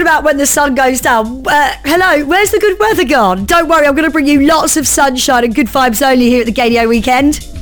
about when the sun goes down. Hello, where's the good weather gone? Don't worry, I'm going to bring you lots of sunshine and good vibes only here at the Gaydio Weekend.